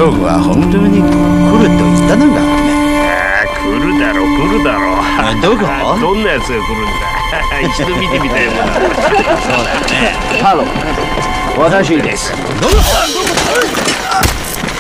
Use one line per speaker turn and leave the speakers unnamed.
娼婦は本当に来ると言ったのか。
来るだろ来るだろ。
どこ？
どんなやつが来るんだ。一度見てみたいもんだ。
そうだよね。
ハロー、私です。